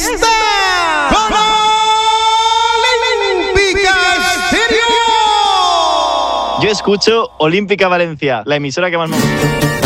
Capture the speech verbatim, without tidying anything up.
está con Olímpica Estéreo. Yo escucho Olímpica Valencia, la emisora que más me gusta.